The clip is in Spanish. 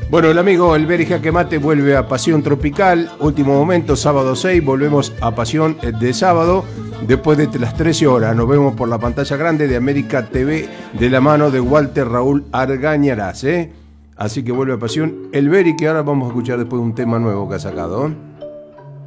Bueno, el amigo El Beri Jaque Mate vuelve a Pasión Tropical. Último momento, sábado 6, volvemos a Pasión de sábado. Después de las 13 horas, nos vemos por la pantalla grande de América TV de la mano de Walter Raúl Argañarás, ¿eh? Así que vuelve a Pasión El Beri, que ahora vamos a escuchar después un tema nuevo que ha sacado, ¿eh?